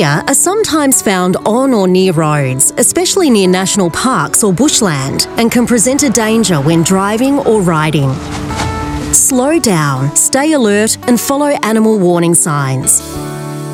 deer are sometimes found on or near roads, especially near national parks or bushland, and can present a danger when driving or riding. Slow down, stay alert, and follow animal warning signs.